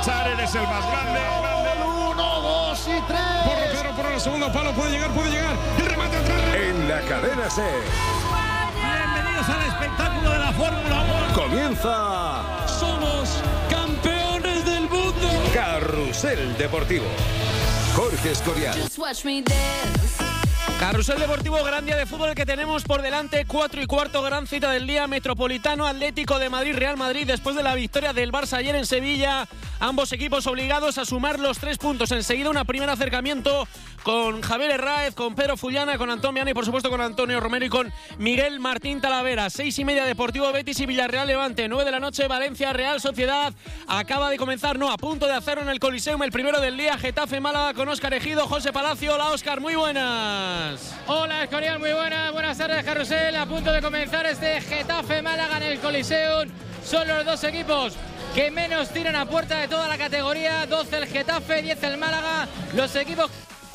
marchar, eres el más grande. 1, 2 y 3. Porro, por el segundo palo, puede llegar. El remate atrás. En la cadena SER. Bienvenidos al espectáculo de la Fórmula 1. Comienza. Somos campeones del mundo. Carrusel Deportivo. Jorge Escorial. Carrusel Deportivo, gran día de fútbol que tenemos por delante, 4:15, gran cita del día, Metropolitano, Atlético de Madrid, Real Madrid, después de la victoria del Barça ayer en Sevilla, ambos equipos obligados a sumar los 3 puntos. Enseguida un primer acercamiento con Javier Herráez, con Pedro Fullana, con Antón Viana y por supuesto con Antonio Romero y con Miguel Martín Talavera. 6:30, Deportivo Betis y Villarreal Levante, 9 de la noche, Valencia Real Sociedad, acaba de comenzar, a punto de hacerlo en el Coliseum, el primero del día, Getafe Málaga con Óscar Ejido, José Palacio. Hola Óscar, muy buenas. Hola Escorial, muy buenas tardes Carrusel, a punto de comenzar este Getafe Málaga en el Coliseum. Son los dos equipos que menos tiran a puerta de toda la categoría, 12 el Getafe, 10 el Málaga, los equipos...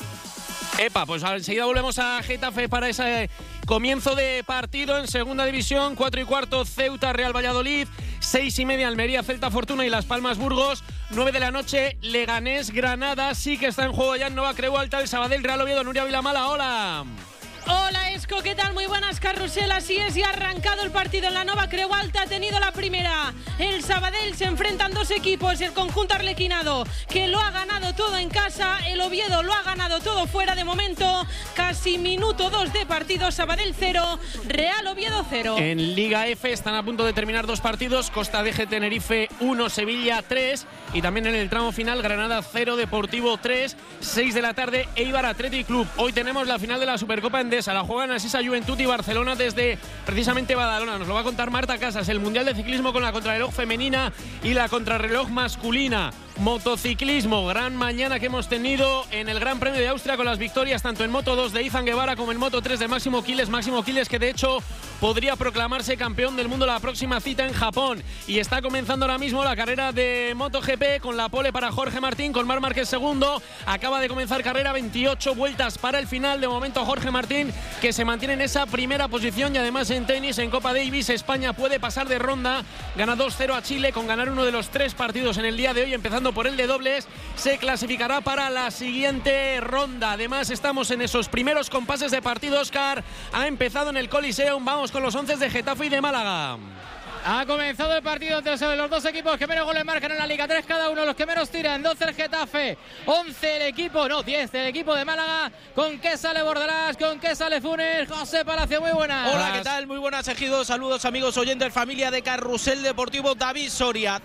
Pues enseguida volvemos a Getafe para ese comienzo de partido en segunda división. 4:15, Ceuta Real Valladolid, 6:30, Almería Celta Fortuna y Las Palmas Burgos, 9 de la noche, Leganés Granada. Sí que está en juego ya en Nova Creu Alta, el Sabadell Real Oviedo. Nuria Vilamala, hola. Hola Esco, ¿qué tal? Muy buenas, Carrusel. Así es, ya ha arrancado el partido en la Nova Creu Alta. Ha tenido la primera. El Sabadell, se enfrentan dos equipos. El conjunto arlequinado, que lo ha ganado todo en casa. El Oviedo lo ha ganado todo fuera. De momento, casi minuto 2 de partido. Sabadell 0, Real Oviedo 0. En Liga F están a punto de terminar dos partidos. Costa Deje Tenerife 1, Sevilla 3. Y también en el tramo final, Granada 0, Deportivo 3. 6 de la tarde, Eibar Athletic Club. Hoy tenemos la final de la Supercopa Endesa. La juegan Asisa Juventud y Barcelona desde precisamente Badalona. Nos lo va a contar Marta Casas. El Mundial de Ciclismo con la contrarreloj femenina y la contrarreloj masculina. Motociclismo, gran mañana que hemos tenido en el Gran Premio de Austria con las victorias tanto en Moto 2 de Izan Guevara como en Moto 3 de Máximo Quiles, que de hecho podría proclamarse campeón del mundo la próxima cita en Japón. Y está comenzando ahora mismo la carrera de MotoGP con la pole para Jorge Martín, con Marc Márquez segundo. Acaba de comenzar carrera, 28 vueltas para el final. De momento Jorge Martín, que se mantiene en esa primera posición. Y además en tenis, en Copa Davis, España puede pasar de ronda. Gana 2-0 a Chile con ganar uno de los 3 partidos en el día de hoy, empezando por el de dobles. Se clasificará para la siguiente ronda. Además estamos en esos primeros compases de partido. Óscar, ha empezado en el Coliseum. Vamos con los 11 de Getafe y de Málaga. Ha comenzado el partido entre los dos equipos que menos goles marcan en la Liga, 3 cada uno, los que menos tiran. 12 el Getafe, 11 el equipo, 10 el equipo de Málaga. ¿Con qué sale Bordalás? ¿Con qué sale Funes? José Palacio, muy buenas. Hola, ¿qué tal? Muy buenas, Ejido. Saludos, amigos oyentes, familia de Carrusel Deportivo. David Soria,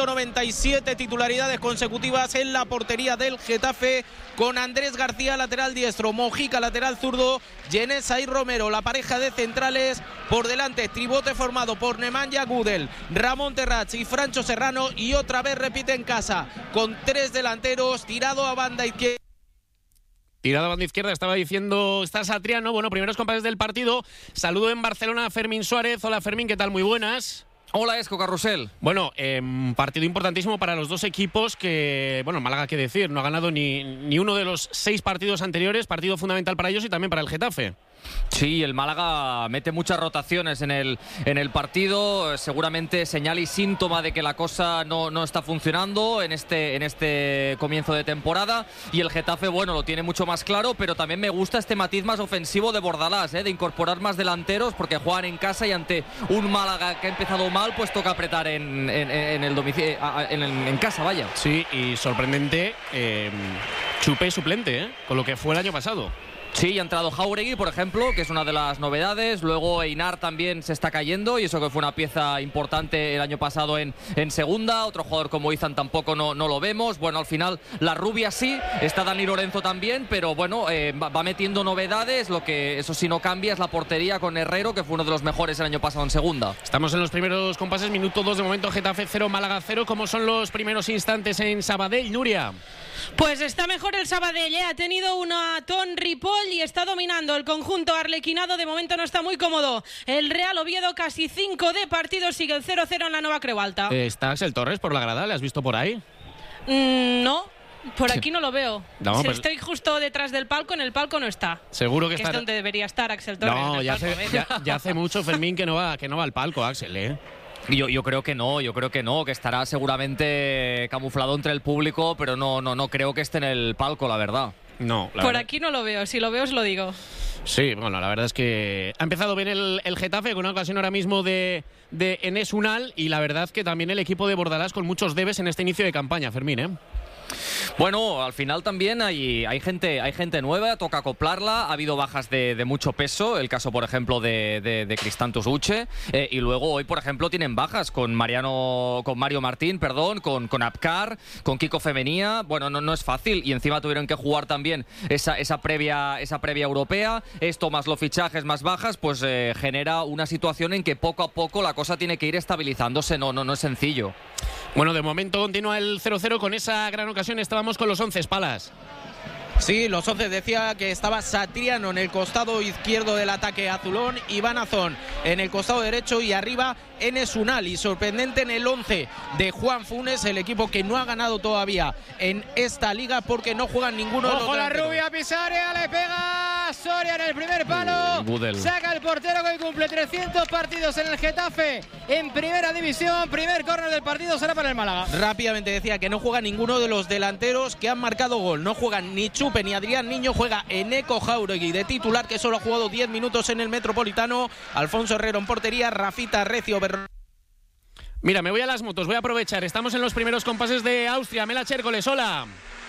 197 titularidades consecutivas en la portería del Getafe, con Andrés García, lateral diestro, Mojica, lateral zurdo, Yenesa y Romero, la pareja de centrales. Por delante, tribote formado por Nemanja Gudel, Ramón Terrats y Francho Serrano, y otra vez repite en casa con 3 delanteros, tirado a banda izquierda. Tirado a banda izquierda, estaba diciendo, está Satriano. Bueno, primeros compases del partido. Saludo en Barcelona a Fermín Suárez. Hola Fermín, ¿qué tal? Muy buenas. Hola Esco, Carrusel. Bueno, partido importantísimo para los dos equipos que, Málaga, qué decir, no ha ganado ni uno de los 6 partidos anteriores, partido fundamental para ellos y también para el Getafe. Sí, el Málaga mete muchas rotaciones en el partido, seguramente señal y síntoma de que la cosa no está funcionando en este comienzo de temporada, y el Getafe, lo tiene mucho más claro, pero también me gusta este matiz más ofensivo de Bordalás, de incorporar más delanteros, porque juegan en casa y ante un Málaga que ha empezado mal, pues toca apretar en el domicilio, en casa, vaya. Sí, y sorprendente, Chupé suplente, con lo que fue el año pasado. Sí, ha entrado Jauregui, por ejemplo, que es una de las novedades. Luego Einar también se está cayendo, y eso que fue una pieza importante el año pasado en segunda. Otro jugador como Izan tampoco no lo vemos. Al final la rubia sí, está Dani Lorenzo también, pero va metiendo novedades. Lo que eso sí no cambia es la portería con Herrero, que fue uno de los mejores el año pasado en segunda. Estamos en los primeros compases, minuto 2 de momento, Getafe 0, Málaga 0. ¿Cómo son los primeros instantes en Sabadell, Nuria? Pues está mejor el Sabadell, ha tenido una Ton Ripoll y está dominando el conjunto arlequinado. De momento no está muy cómodo el Real Oviedo, casi 5 de partido, sigue el 0-0 en la Nova Creu Alta. ¿Está Axel Torres por la grada? ¿Le has visto por ahí? No, por aquí no lo veo. No, si estoy justo detrás del palco, en el palco no está. Seguro que está. Es donde debería estar Axel Torres. No, ya hace mucho, Fermín, que no va al palco, Axel, Yo creo que no, que estará seguramente camuflado entre el público, pero no creo que esté en el palco, la verdad. No, por aquí no lo veo, si lo veo os lo digo. Sí, bueno, la verdad es que ha empezado bien el Getafe con una ocasión ahora mismo de Enes Unal, y la verdad que también el equipo de Bordalás con muchos debes en este inicio de campaña, Fermín, ¿eh? Bueno, al final también hay gente nueva, toca acoplarla. Ha habido bajas de mucho peso, el caso, por ejemplo, de Cristantus Uche, y luego hoy, por ejemplo, tienen bajas con Mario Martín, con Apcar, con Kiko Femenía. Bueno, no es fácil, y encima tuvieron que jugar también esa previa europea. Esto más los fichajes, más bajas, pues genera una situación en que poco a poco la cosa tiene que ir estabilizándose. No es sencillo. Bueno, de momento continúa el 0-0 con esa gran ocasión. Estábamos con los 11, Palas. Sí, los 11, decía que estaba Satriano en el costado izquierdo del ataque azulón, Iván Azón en el costado derecho y arriba Enes Unal. Y sorprendente en el 11 de Juan Funes, el equipo que no ha ganado todavía en esta liga porque no juegan ninguno de los ¡ojo la delanteros! rubia, Pisarea, le pega Soria en el primer palo. Saca el portero que cumple 300 partidos en el Getafe en primera división. Primer córner del partido será para el Málaga. Rápidamente decía que no juega ninguno de los delanteros que han marcado gol. No juegan ni Chupe ni Adrián Niño, juega Eneco Jauregui de titular, que solo ha jugado 10 minutos en el Metropolitano. Alfonso Herrero en portería, Rafita Recio. Mira, me voy a las motos, voy a aprovechar. Estamos en los primeros compases de Austria. Mela Chércoles, hola.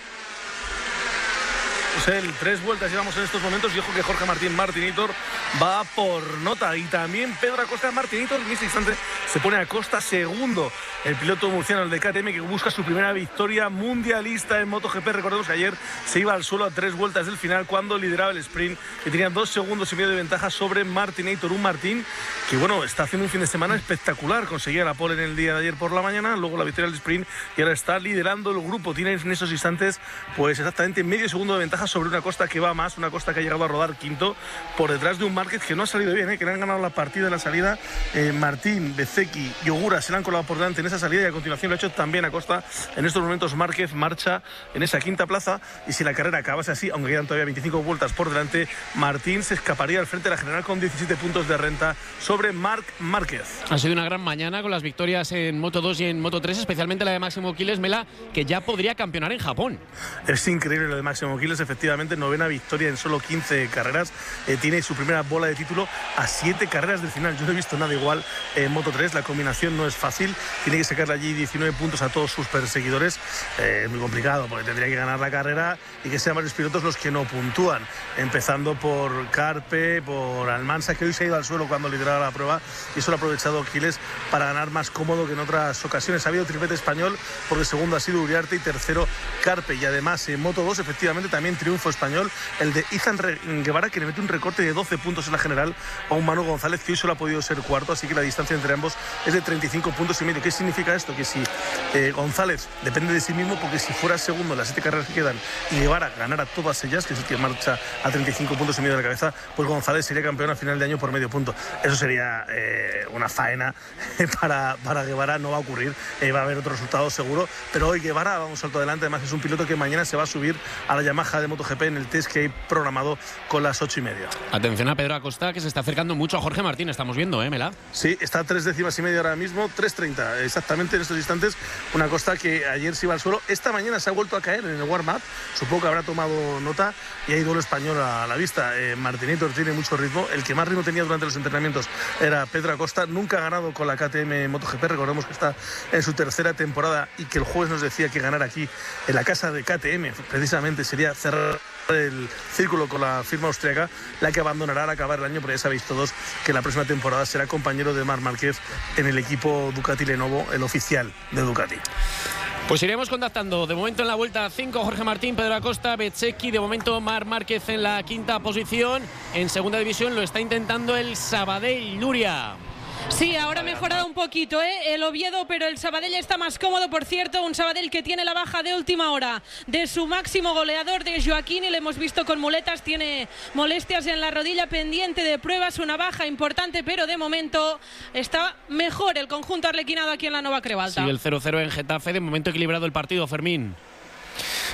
El 3 vueltas llevamos en estos momentos, y ojo que Jorge Martín-Martinitor va por nota, y también Pedro Acosta-Martinitor en este instante se pone a Costa segundo, el piloto murciano, el de KTM, que busca su primera victoria mundialista en MotoGP. Recordemos que ayer se iba al suelo a 3 vueltas del final cuando lideraba el sprint, y tenía 2 segundos y medio de ventaja sobre Martinitor. Un Martín que, bueno, está haciendo un fin de semana espectacular. Conseguía la pole en el día de ayer por la mañana, luego la victoria del sprint, y ahora está liderando el grupo. Tiene en esos instantes pues exactamente medio segundo de ventaja sobre una Costa que va más, una Costa que ha llegado a rodar quinto por detrás de un Márquez que no ha salido bien, que le han ganado la partida en la salida. Martín, Bezzecchi y Ogura se le han colado por delante en esa salida, y a continuación lo ha hecho también Acosta. En estos momentos Márquez marcha en esa quinta plaza, y si la carrera acabase así, aunque quedan todavía 25 vueltas por delante, Martín se escaparía al frente de la general con 17 puntos de renta sobre Marc Márquez. Ha sido una gran mañana con las victorias en Moto 2 y en Moto 3, especialmente la de Máximo Quiles, Mela, que ya podría campeonar en Japón. Es increíble lo de Máximo Quiles, efectivamente, novena victoria en solo 15 carreras. Tiene su primera bola de título a 7 carreras del final. Yo no he visto nada igual en Moto 3. La combinación no es fácil. Tiene que sacarle allí 19 puntos a todos sus perseguidores. Es muy complicado porque tendría que ganar la carrera y que sean varios pilotos los que no puntúan. Empezando por Carpe, por Almansa, que hoy se ha ido al suelo cuando lideraba la prueba, y eso lo ha aprovechado Quiles para ganar más cómodo que en otras ocasiones. Ha habido triplete español porque segundo ha sido Uriarte y tercero Carpe. Y además en Moto 2 efectivamente también triunfo español, el de Izan Guevara, que le mete un recorte de 12 puntos en la general a un Manu González que hoy solo ha podido ser cuarto, así que la distancia entre ambos es de 35 puntos y medio. ¿Qué significa esto? Que si González depende de sí mismo, porque si fuera segundo en las 7 carreras que quedan y Guevara ganara todas ellas, que es el que marcha a 35 puntos y medio de la cabeza, pues González sería campeón a final de año por medio punto. Eso sería una faena para Guevara. No va a ocurrir, va a haber otro resultado seguro, pero hoy Guevara va un salto adelante. Además es un piloto que mañana se va a subir a la Yamaha de MotoGP en el test que hay programado con las 8:30. Atención a Pedro Acosta, que se está acercando mucho a Jorge Martín, estamos viendo, Mela. Sí, está a 3 décimas y media ahora mismo, 3:30 exactamente en estos instantes. Una Acosta que ayer se iba al suelo, esta mañana se ha vuelto a caer en el warm-up, supongo que habrá tomado nota, y hay duelo español a la vista. Martinitor tiene mucho ritmo, el que más ritmo tenía durante los entrenamientos era Pedro Acosta. Nunca ha ganado con la KTM MotoGP, recordemos que está en su tercera temporada, y que el jueves nos decía que ganar aquí en la casa de KTM precisamente sería cerrar el círculo con la firma austríaca, la que abandonará al acabar el año, porque ya sabéis todos que la próxima temporada será compañero de Marc Márquez en el equipo Ducati Lenovo, el oficial de Ducati. Pues iremos contactando. De momento en la vuelta 5, Jorge Martín, Pedro Acosta, Bezzecchi. De momento Marc Márquez en la quinta posición. En segunda división lo está intentando el Sabadell, Nuria. Sí, ahora ha mejorado un poquito, el Oviedo, pero el Sabadell está más cómodo, por cierto. Un Sabadell que tiene la baja de última hora de su máximo goleador, de Joaquín, y le hemos visto con muletas, tiene molestias en la rodilla, pendiente de pruebas, una baja importante, pero de momento está mejor el conjunto arlequinado aquí en la Nova Creu Alta. Sí, el 0-0 en Getafe, de momento equilibrado el partido, Fermín.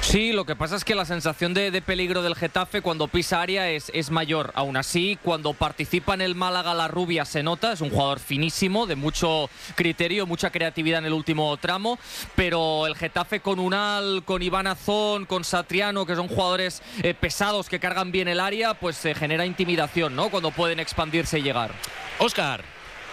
Sí, lo que pasa es que la sensación de peligro del Getafe cuando pisa área es mayor. Aún así, cuando participa en el Málaga la Rubia se nota, es un jugador finísimo, de mucho criterio, mucha creatividad en el último tramo, pero el Getafe con Unal, con Iván Azón, con Satriano, que son jugadores pesados que cargan bien el área, pues se genera intimidación, ¿no? Cuando pueden expandirse y llegar. Óscar.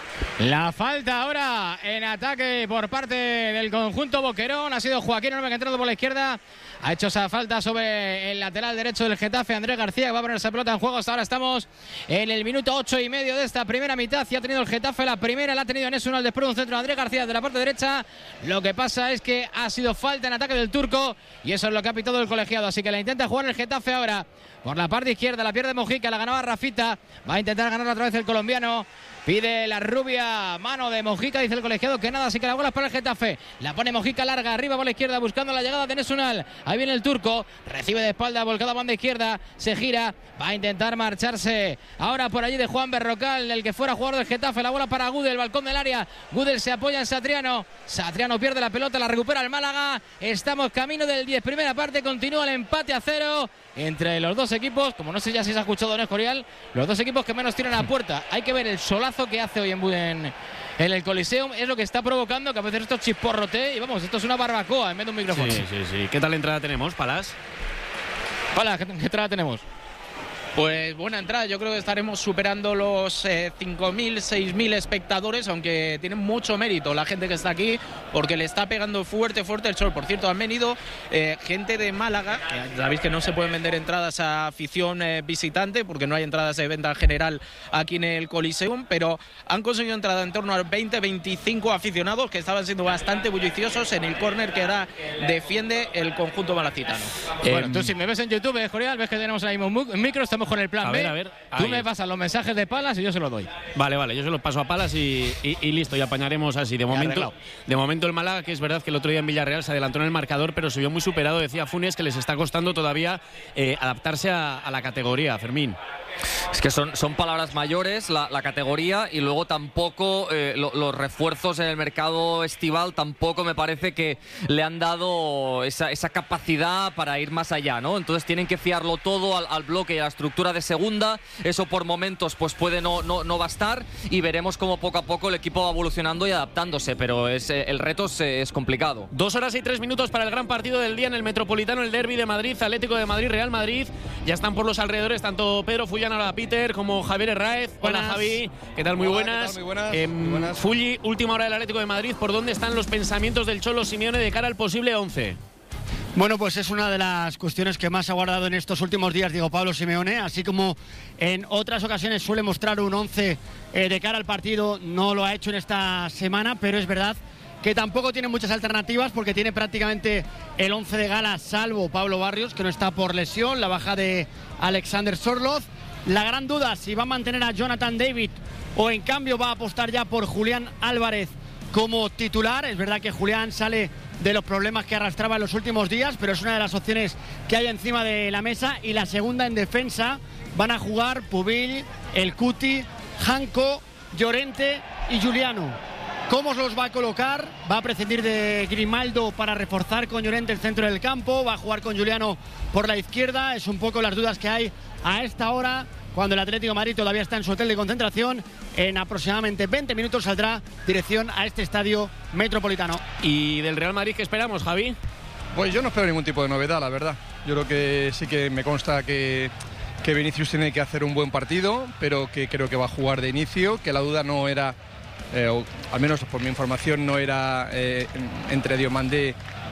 La falta ahora en ataque por parte del conjunto Boquerón. Ha sido Joaquín Orbe que ha entrado por la izquierda. Ha hecho esa falta sobre el lateral derecho del Getafe, Andrés García, que va a poner esa pelota en juego. Hasta ahora estamos en el minuto 8 y medio de esta primera mitad. Y ha tenido el Getafe la primera, la ha tenido Enes Unal después de un centro de Andrés García de la parte derecha. Lo que pasa es que ha sido falta en ataque del turco y eso es lo que ha pitado el colegiado. Así que la intenta jugar el Getafe ahora por la parte izquierda. La pierde Mojica, la ganaba Rafita. Va a intentar ganar otra vez el colombiano. Pide la Rubia, mano de Mojica, dice el colegiado que nada, así que la bola es para el Getafe. La pone Mojica larga, arriba por la izquierda, buscando la llegada de Enes Unal. Ahí viene el turco, recibe de espalda, volcada a banda izquierda, se gira, va a intentar marcharse ahora por allí de Juan Berrocal, el que fuera jugador del Getafe. La bola para Gudel, balcón del área. Gudel se apoya en Satriano. Satriano pierde la pelota, la recupera el Málaga. Estamos camino del 10, primera parte, continúa el empate a 0 entre los dos equipos. Como no sé ya si se ha escuchado Don Escorial, los dos equipos que menos tiran a puerta. Hay que ver el solazo que hace hoy en el Coliseum, es lo que está provocando que a veces esto chisporrote y vamos, esto es una barbacoa en vez de un micrófono. Sí. ¿Qué tal entrada tenemos, Palas? Palas, ¿qué entrada tenemos? Pues buena entrada, yo creo que estaremos superando los 5.000, 6.000 espectadores, aunque tiene mucho mérito la gente que está aquí, porque le está pegando fuerte el sol. Por cierto, han venido gente de Málaga, sabéis que no se pueden vender entradas a afición visitante, porque no hay entradas de venta general aquí en el Coliseum, pero han conseguido entrada en torno a 20-25 aficionados, que estaban siendo bastante bulliciosos en el córner que ahora defiende el conjunto malacitano. Bueno, tú si me ves en YouTube, Escorial, ves que tenemos ahí un micro, estamos con el plan B. A ver. Tú me pasas los mensajes de Palas y yo se los doy. Vale, yo se los paso a Palas y listo, y apañaremos así. De momento el Málaga, que es verdad que el otro día en Villarreal se adelantó en el marcador, pero se vio muy superado. Decía Funes que les está costando todavía adaptarse a la categoría, Fermín. Es que son palabras mayores, la categoría, y luego tampoco los refuerzos en el mercado estival tampoco me parece que le han dado esa capacidad para ir más allá, ¿no? Entonces tienen que fiarlo todo al bloque y a la estructura de segunda. Eso por momentos pues puede no bastar, y veremos cómo poco a poco el equipo va evolucionando y adaptándose, pero el reto es complicado. 2 horas y 3 minutos para el gran partido del día en el Metropolitano, el derbi de Madrid, Atlético de Madrid, Real Madrid. Ya están por los alrededores tanto Pedro Fullana, Peter, como Javier Herráez. Hola, Javi, ¿qué tal? Muy buenas. Muy buenas. Fulli, última hora del Atlético de Madrid. ¿Por dónde están los pensamientos del Cholo Simeone de cara al posible 11? Bueno, pues es una de las cuestiones que más ha guardado en estos últimos días Diego Pablo Simeone, así como en otras ocasiones suele mostrar un 11 de cara al partido. No lo ha hecho en esta semana, pero es verdad que tampoco tiene muchas alternativas, porque tiene prácticamente el 11 de gala, salvo Pablo Barrios, que no está por lesión, la baja de Alexander Sorloth. La gran duda, si va a mantener a Jonathan David o en cambio va a apostar ya por Julián Álvarez como titular. Es verdad que Julián sale de los problemas que arrastraba en los últimos días, pero es una de las opciones que hay encima de la mesa. Y la segunda, en defensa van a jugar Pubil, El Cuti, Janko, Llorente y Juliano. ¿Cómo los va a colocar? Va a prescindir de Grimaldo para reforzar con Llorente el centro del campo. Va a jugar con Juliano por la izquierda. Es un poco las dudas que hay a esta hora, cuando el Atlético de Madrid todavía está en su hotel de concentración. En aproximadamente 20 minutos saldrá dirección a este estadio Metropolitano. ¿Y del Real Madrid qué esperamos, Javi? Pues yo no espero ningún tipo de novedad, la verdad. Yo creo que sí que me consta que Vinicius tiene que hacer un buen partido, pero que creo que va a jugar de inicio, que la duda no era, o al menos por mi información, no era entre Diomandé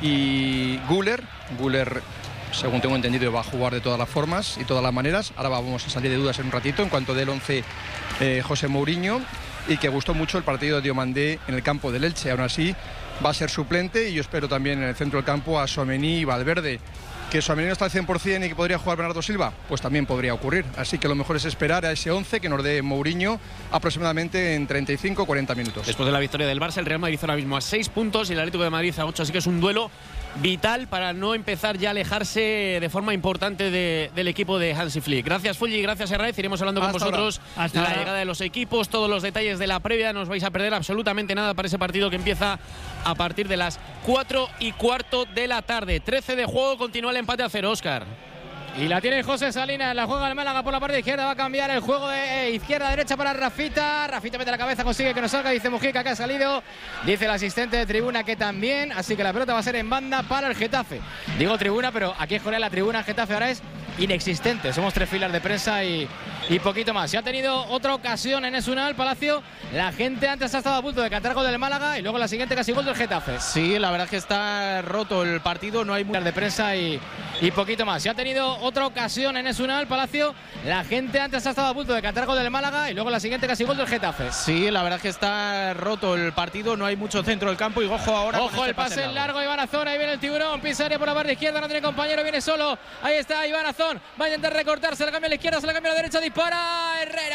y Güler. Güler, según tengo entendido, va a jugar de todas las formas y todas las maneras. Ahora vamos a salir de dudas en un ratito en cuanto del 11 José Mourinho, y que gustó mucho el partido de Diomandé en el campo del Elche. Aún así va a ser suplente, y yo espero también en el centro del campo a Tchouaméni y Valverde. ¿Que Tchouaméni no está al 100% y que podría jugar Bernardo Silva? Pues también podría ocurrir. Así que lo mejor es esperar a ese 11 que nos dé Mourinho aproximadamente en 35 o 40 minutos. Después de la victoria del Barça, el Real Madrid ahora mismo a 6 puntos y el Atlético de Madrid a 8, así que es un duelo vital para no empezar ya a alejarse de forma importante del equipo de Hansi Flick. Gracias, Fulli, gracias, Herraiz. Iremos hablando con vosotros la llegada de los equipos, todos los detalles de la previa. No os vais a perder absolutamente nada para ese partido que empieza a partir de las 4:15 de la tarde. 13 de juego, continúa el empate a 0, Óscar. Y la tiene José Salinas, la juega el Málaga por la parte izquierda, va a cambiar el juego de izquierda a derecha para Rafita. Rafita mete la cabeza, consigue que no salga, dice Mujica que ha salido, dice el asistente de tribuna que también, así que la pelota va a ser en banda para el Getafe. Digo tribuna, pero aquí en Jornal la tribuna Getafe ahora es inexistente, somos 3 filas de prensa y poquito más. Se ha tenido otra ocasión en Esunal Palacio, la gente antes ha estado a punto de cantar gol del Málaga y luego la siguiente casi gol del Getafe. Sí, la verdad es que está roto el partido, no hay filas de prensa y poquito más. Se ha tenido otra ocasión en Esunal Palacio, la gente antes ha estado a punto de cantar gol del Málaga y luego la siguiente casi gol del Getafe. Sí, la verdad es que está roto el partido, no hay mucho centro del campo y ojo ahora. Ojo el pase largo, Iván Azón, ahí viene el tiburón, pisa área por la parte izquierda, no tiene compañero, viene solo, ahí está Iván Azón. Va a intentar recortar, se la cambia a la izquierda, se la cambia a la derecha, dispara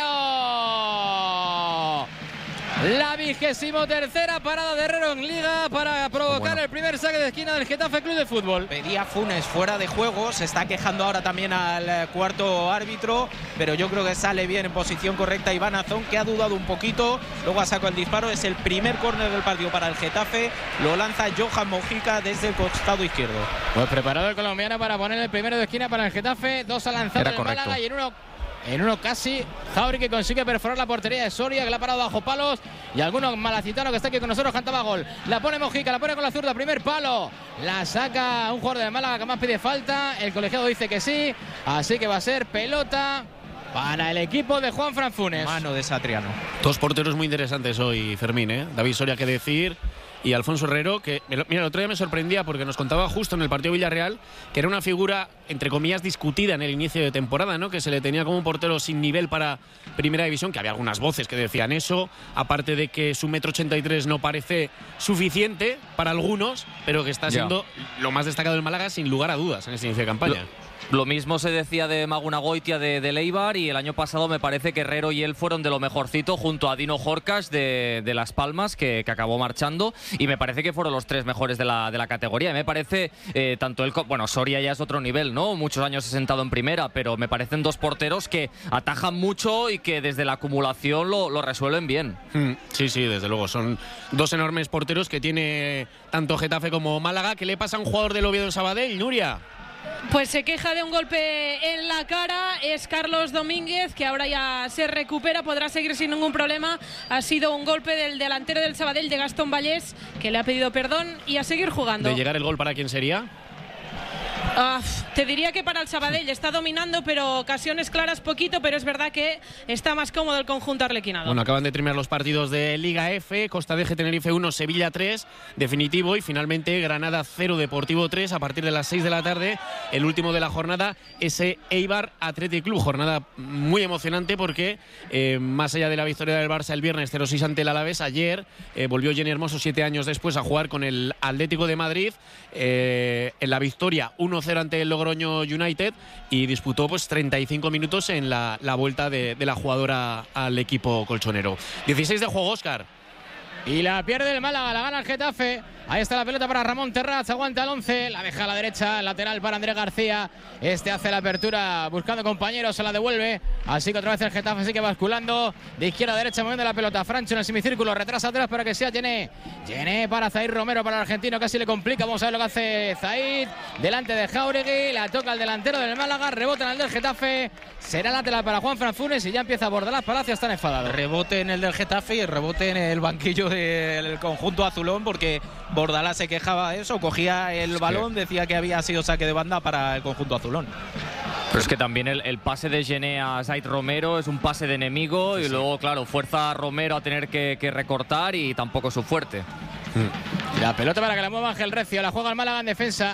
Herrero. La 23ª parada de Herrero en Liga para provocar el primer saque de esquina del Getafe Club de Fútbol. Pedía Funes fuera de juego, se está quejando ahora también al cuarto árbitro, pero yo creo que sale bien en posición correcta Iván Azón, que ha dudado un poquito, luego ha sacado el disparo, es el primer córner del partido para el Getafe, lo lanza Johan Mojica desde el costado izquierdo. Pues preparado el colombiano para poner el primero de esquina para el Getafe, 2 ha lanzado el Málaga y en uno casi Jauri, que consigue perforar la portería de Soria, que la ha parado bajo palos, y alguno malacitano que está aquí con nosotros cantaba gol. La pone Mojica, la pone con la zurda, primer palo, la saca un jugador del Málaga que más pide falta, el colegiado dice que sí, así que va a ser pelota para el equipo de Juanfran Funes. Mano de Satriano. 2 porteros muy interesantes hoy, Fermín, ¿eh? David Soria, que decir, y Alfonso Herrero, que mira, el otro día me sorprendía porque nos contaba justo en el partido Villarreal que era una figura, entre comillas, discutida en el inicio de temporada, ¿no? Que se le tenía como un portero sin nivel para Primera División, que había algunas voces que decían eso, aparte de que su 1,83 m no parece suficiente para algunos, pero que está siendo lo más destacado del Málaga sin lugar a dudas en ese inicio de campaña. Lo mismo se decía de Maguna Goitia de Eibar, y el año pasado me parece que Herrero y él fueron de lo mejorcito junto a Dino Jorcas de Las Palmas, que acabó marchando, y me parece que fueron los 3 mejores de la categoría. Me parece tanto él, bueno, Soria ya es otro nivel, ¿no? Muchos años he sentado en primera, pero me parecen 2 porteros que atajan mucho y que desde la acumulación lo resuelven bien. Sí, desde luego, son 2 enormes porteros que tiene tanto Getafe como Málaga. ¿Qué le pasa a un jugador del Oviedo en Sabadell, Nuria? Pues se queja de un golpe en la cara, es Carlos Domínguez, que ahora ya se recupera, podrá seguir sin ningún problema. Ha sido un golpe del delantero del Sabadell, de Gastón Vallés, que le ha pedido perdón y a seguir jugando. ¿De llegar el gol para quién sería? Te diría que para el Sabadell está dominando, pero ocasiones claras poquito, pero es verdad que está más cómodo el conjunto arlequinado. Bueno, acaban de terminar los partidos de Liga F, Costa de Tenerife 1, Sevilla 3, definitivo, y finalmente Granada 0, Deportivo 3, a partir de las 6 de la tarde, el último de la jornada, ese Eibar Athletic Club. Jornada muy emocionante porque, más allá de la victoria del Barça el viernes 0-6 ante el Alavés, ayer volvió Jenny Hermoso 7 años después a jugar con el Atlético de Madrid, en la victoria 1-0 ante el Logroño United, y disputó pues 35 minutos en la vuelta de la jugadora al equipo colchonero. 16 de juego, Óscar. Y la pierde el Málaga, la gana el Getafe. Ahí está la pelota para Ramón Terraz, aguanta el 11, la deja a la derecha, lateral para Andrés García. Este hace la apertura buscando compañeros, se la devuelve. Así que otra vez el Getafe sigue basculando de izquierda a derecha, moviendo la pelota. Francho en el semicírculo, retrasa atrás para que sea Gené para Zaid Romero, para el argentino, casi le complica. Vamos a ver lo que hace Zaid, delante de Jáuregui, la toca el delantero del Málaga, rebota en el del Getafe. Será lateral para Juanfran Funes y ya empieza a Bordalás. Palacio están enfadados. Rebote en el del Getafe y rebote en el banquillo del conjunto azulón, porque Bordalás se quejaba de eso, cogía el balón, decía que había sido saque de banda para el conjunto azulón. Pero es que también el pase de Gené a Zaid Romero es un pase de enemigo, y luego, claro, fuerza a Romero a tener que recortar, y tampoco es su fuerte. La pelota para que la mueva Ángel Recio, la juega el Málaga en defensa.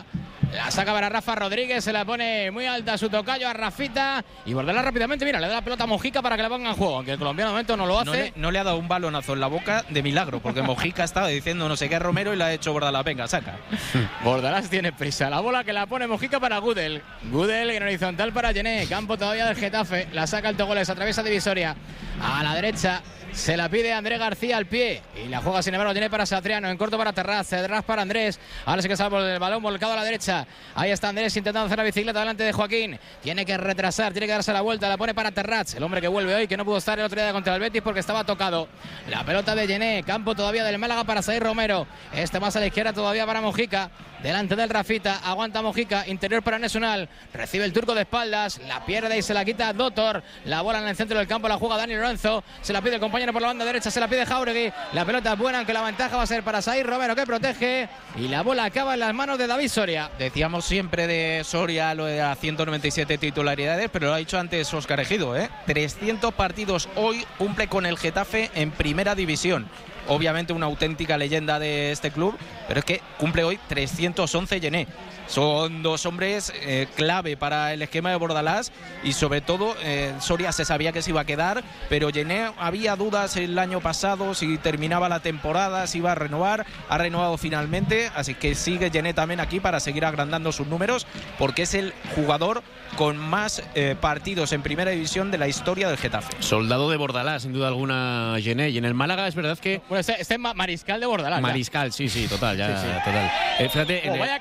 La saca para Rafa Rodríguez, se la pone muy alta a su tocayo, a Rafita. Y Bordalás rápidamente, mira, le da la pelota a Mojica para que la ponga en juego. Aunque el colombiano de momento no lo hace. No le ha dado un balonazo en la boca de milagro, porque Mojica estaba diciendo no sé qué a Romero y le ha hecho Bordalás. Venga, saca. Bordalás tiene prisa. La bola que la pone Mojica para Gudel. Gudel en horizontal para Yené. Campo todavía del Getafe. La saca el Togoles, atraviesa divisoria. A la derecha. Se la pide Andrés García al pie. Y la juega sin embargo Yené para Satriano. En corto para Terraz. Terraz para Andrés. Ahora sí que sale por el balón volcado a la derecha. Ahí está Andrés intentando hacer la bicicleta delante de Joaquín. Tiene que retrasar. Tiene que darse la vuelta. La pone para Terraz. El hombre que vuelve hoy. Que no pudo estar el otro día contra el Betis porque estaba tocado. La pelota de Yené. Campo todavía del Málaga para Said Romero. Este más a la izquierda todavía para Mojica. Delante del Rafita. Aguanta Mojica. Interior para Nesunal. Recibe el turco de espaldas. La pierde y se la quita Dotor. La bola en el centro del campo. La juega Dani Lorenzo. Se la pide el compañero por la banda derecha. Se la pide Jauregui. La pelota es buena, aunque la ventaja va a ser para Said Romero, que protege. Y la bola acaba en las manos de David Soria. Decíamos siempre de Soria lo de las 197 titularidades, pero lo ha dicho antes Óscar Ejido, 300 partidos hoy cumple con el Getafe en primera división. Obviamente una auténtica leyenda de este club, pero es que cumple hoy 311 Yené. Son dos hombres clave para el esquema de Bordalás y sobre todo Soria se sabía que se iba a quedar, pero Yené había dudas el año pasado si terminaba la temporada, si iba a renovar. Ha renovado finalmente, así que sigue Yené también aquí para seguir agrandando sus números, porque es el jugador con más partidos en primera división de la historia del Getafe. Soldado de Bordalás, sin duda alguna, Yené. Y en el Málaga es verdad que... Bueno, este es mariscal de Bordalás. Mariscal, sí, total, total. Fíjate,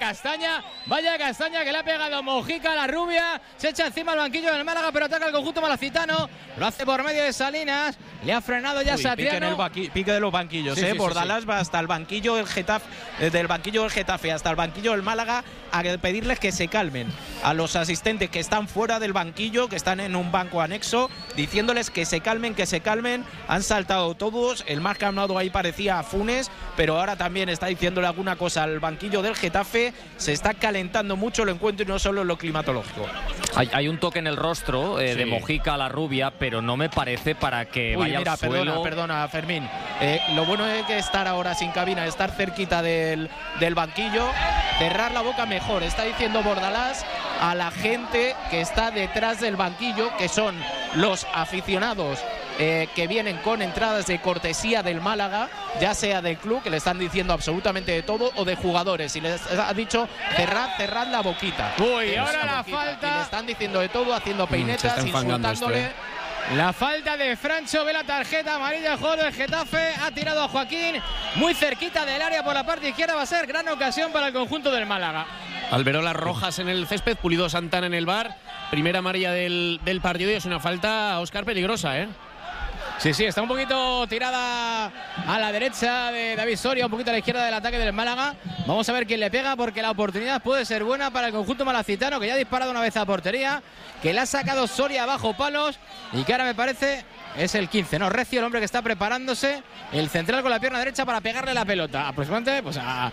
Vaya castaña que le ha pegado Mojica a la rubia. Se echa encima al banquillo del Málaga, pero ataca el conjunto malacitano. Lo hace por medio de Salinas. Le ha frenado ya Satriano. Pique de los banquillos, Bordalás va hasta el banquillo del Getafe, del banquillo del Getafe hasta el banquillo del Málaga a pedirles que se calmen. A los asistentes que están fuera del banquillo, que están en un banco anexo, diciéndoles que se calmen, que se calmen. Han saltado todos. El más calmado ahí parecía Funes, pero ahora también está diciéndole alguna cosa al banquillo del Getafe. Se está calentando mucho el encuentro y no solo lo climatológico. Hay un toque en el rostro de Mojica a la rubia, pero no me parece para que vaya al suelo. Perdona, Fermín. Lo bueno es que estar ahora sin cabina, estar cerquita del banquillo, cerrar la boca mejor. Está diciendo Bordalás a la gente que está detrás del banquillo, que son los aficionados que vienen con entradas de cortesía del Málaga, ya sea del club, que le están diciendo absolutamente de todo, o de jugadores, y les ha dicho cerrad la boquita. Ahora la falta. Y le están diciendo de todo, haciendo peinetas, insultándole. La falta de Francho, ve la tarjeta amarilla, el jugador del Getafe, ha tirado a Joaquín muy cerquita del área por la parte izquierda, va a ser gran ocasión para el conjunto del Málaga. Alberola rojas en el césped, Pulido Santana en el bar, primera amarilla del partido y es una falta, Óscar, peligrosa, Sí, está un poquito tirada a la derecha de David Soria, un poquito a la izquierda del ataque del Málaga. Vamos a ver quién le pega, porque la oportunidad puede ser buena para el conjunto malacitano, que ya ha disparado una vez a portería, que le ha sacado Soria bajo palos y que ahora me parece es el 15, ¿no? Recio, el hombre que está preparándose, el central con la pierna derecha para pegarle la pelota, aproximadamente pues a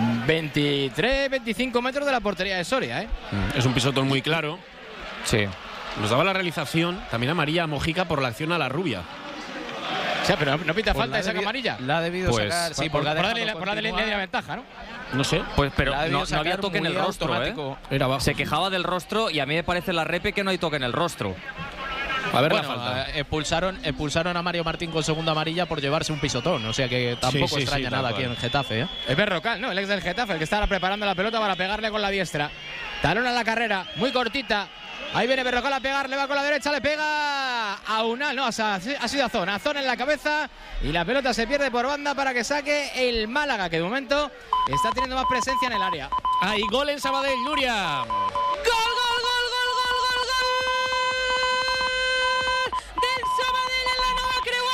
23-25 metros de la portería de Soria, Es un pisotón muy claro. Sí. Nos daba la realización también amarilla a Mojica por la acción a la rubia. O sea, pero no pita falta de saca amarilla. La ha debido sacar, sí, por darle la ventaja, ¿no? No sé. Pues, pero no había toque en el rostro, Se quejaba del rostro y a mí me parece la repe que no hay toque en el rostro. A ver, la falta. Expulsaron a Mario Martín con segunda amarilla por llevarse un pisotón, o sea que tampoco extraña nada aquí en Getafe, Es Berrocal, ¿no? El ex del Getafe, el que estaba preparando la pelota para pegarle con la diestra. Talón a la carrera, muy cortita. Ahí viene Berrocal a pegar, le va con la derecha, le pega a Unal, no, ha sido a Zona en la cabeza y la pelota se pierde por banda para que saque el Málaga, que de momento está teniendo más presencia en el área. Hay gol en Sabadell, Nuria. ¡Gol! Del Sabadell en la Nova Creu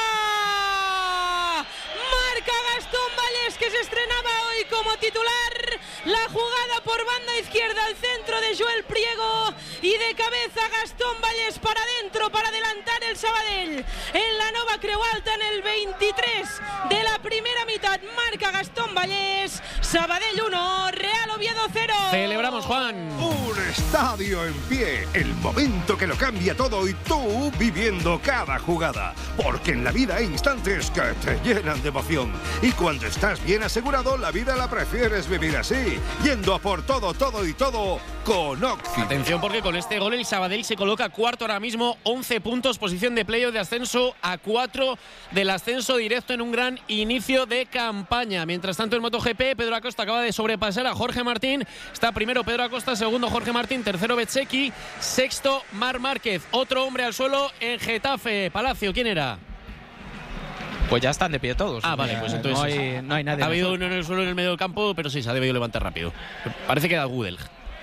Alta. Marca Gastón Vallés, que se estrenaba hoy como titular. La jugada por banda izquierda al centro de Joel Priego y de cabeza Gastón Vallés para adentro para adelantar el Sabadell en la Nova Creu Alta en el 23 de la primera mitad. Marca Gastón Vallés. Sabadell 1, Real Oviedo 0. Celebramos, Juan. Un estadio en pie, el momento que lo cambia todo y tú viviendo cada jugada. Porque en la vida hay instantes que te llenan de emoción. Y cuando estás bien asegurado, la vida la prefieres vivir así, yendo a por todo, todo y todo con Oxy. Atención, porque con este gol el Sabadell se coloca cuarto ahora mismo, 11 puntos, posición de playoff de ascenso a 4 del ascenso directo en un gran inicio de campaña. Mientras tanto en MotoGP, Pedro Acosta acaba de sobrepasar a Jorge Martín. Está primero Pedro Acosta, segundo Jorge Martín, tercero Bezzecchi, sexto Marc Márquez. Otro hombre al suelo en Getafe. Palacio, ¿quién era? Pues ya están de pie todos. Ah, vale, pues entonces no hay nadie. Ha habido uno en el suelo en el medio del campo, pero sí, se ha debido levantar rápido. Parece que era Gudel.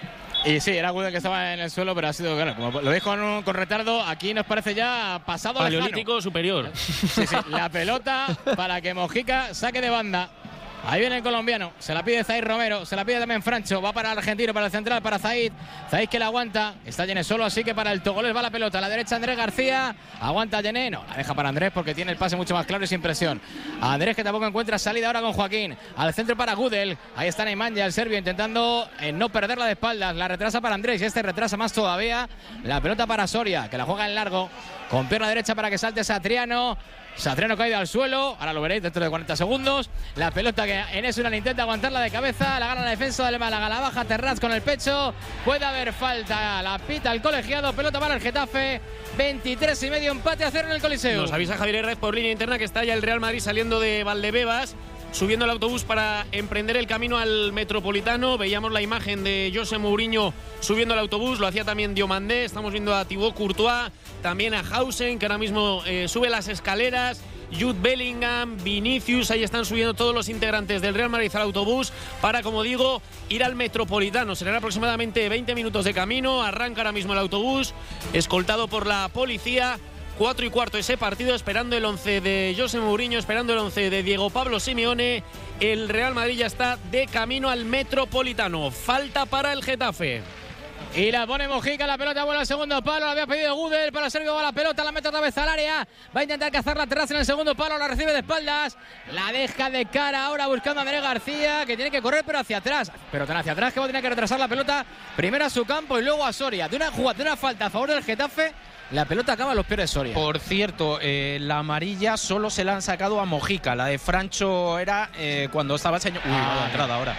Y sí, era Gudel que estaba en el suelo, pero ha sido, claro, como lo dijo con retardo, aquí nos parece ya pasado Paleolítico lejano. Superior. Sí, la pelota para que Mojica saque de banda. Ahí viene el colombiano, se la pide Zaid Romero, se la pide también Francho, va para el argentino, para el central, para Zaid que la aguanta, está Yené solo, así que para el togolés va la pelota, a la derecha Andrés García, aguanta Yené, no, la deja para Andrés porque tiene el pase mucho más claro y sin presión. Andrés que tampoco encuentra salida ahora con Joaquín, al centro para Gudel, ahí está Nemanja, el serbio, intentando no perderla de espaldas, la retrasa para Andrés y este retrasa más todavía, la pelota para Soria, que la juega en largo, con pierna derecha para que salte Satriano. Satriano caído al suelo, ahora lo veréis dentro de 40 segundos. La pelota que Enes Unal intenta aguantarla de cabeza, la gana la defensa del Málaga, la baja Terraz con el pecho. Puede haber falta, la pita el colegiado, pelota para el Getafe. 23,5, empate a 0 en el Coliseo. Nos avisa Javier Herrez por línea interna que está ya el Real Madrid saliendo de Valdebebas, subiendo el autobús para emprender el camino al Metropolitano. Veíamos la imagen de José Mourinho subiendo el autobús, lo hacía también Diomandé. Estamos viendo a Thibaut Courtois, también a Hausen, que ahora mismo sube las escaleras. Jude Bellingham, Vinicius, ahí están subiendo todos los integrantes del Real Madrid al autobús para, como digo, ir al Metropolitano. Serán aproximadamente 20 minutos de camino. Arranca ahora mismo el autobús, escoltado por la policía. 4:15 ese partido, esperando el 11 de José Mourinho, esperando el 11 de Diego Pablo Simeone. El Real Madrid ya está de camino al Metropolitano. Falta para el Getafe. Y la pone Mojica, la pelota vuela al segundo palo, la había pedido Gudel, para Sergio va la pelota, la mete otra vez al área, va a intentar cazar la terraza en el segundo palo, la recibe de espaldas, la deja de cara ahora buscando a Andrés García, que tiene que correr pero hacia atrás, pero tan hacia atrás que va a tener que retrasar la pelota, primero a su campo y luego a Soria, de una falta a favor del Getafe. La pelota acaba en los pies de Soria. Por cierto, la amarilla solo se la han sacado a Mojica. La de Francho era cuando estaba señor. Vaya entrada ahora.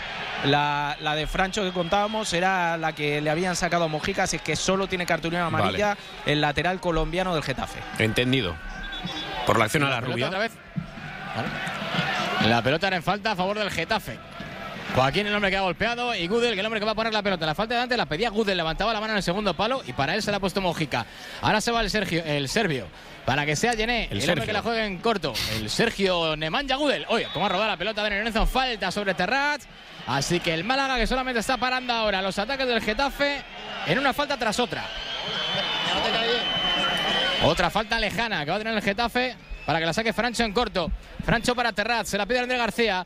La de Francho que contábamos era la que le habían sacado a Mojica, así que solo tiene cartulina amarilla el lateral colombiano del Getafe. Entendido. Por la acción a la rubia. Otra vez. La pelota era en falta a favor del Getafe. Joaquín, el hombre que ha golpeado, y Gudel, que el hombre que va a poner la pelota. La falta de antes la pedía Gudel, levantaba la mano en el segundo palo y para él se la ha puesto Mojica. Ahora se va el serbio, para que sea Yené, el hombre que la juegue en corto. El Sergio Nemanja Gudel. Oye, cómo ha robado la pelota de Nelson, falta sobre Terraz. Así que el Málaga, que solamente está parando ahora los ataques del Getafe en una falta tras otra. Otra falta lejana que va a tener el Getafe para que la saque Francho en corto. Francho para Terraz, se la pide Andrés García.